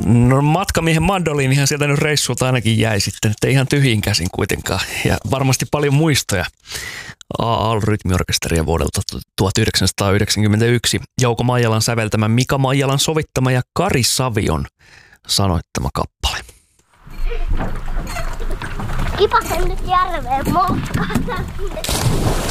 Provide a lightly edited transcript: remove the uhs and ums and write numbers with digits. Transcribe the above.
No matkamiehen mandoliinihan sieltä nyt reissulta ainakin jäi sitten, että ihan tyhjin käsin kuitenkaan. Ja varmasti paljon muistoja AAL-rytmiorkesteria vuodelta 1991. Jouko Maijalan säveltämä, Mika Maijalan sovittama ja Kari Savion sanoittama kappale. Kipasen nyt järveen, moskahtaa.